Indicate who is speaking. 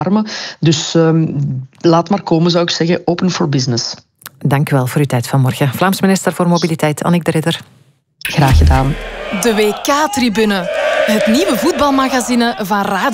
Speaker 1: omarmen. Dus laat maar komen, zou ik zeggen. Open for business.
Speaker 2: Dank u wel voor uw tijd vanmorgen. Vlaams minister voor Mobiliteit, Annick de Ridder.
Speaker 1: Graag gedaan.
Speaker 3: De WK-tribune. Het nieuwe voetbalmagazine van Radio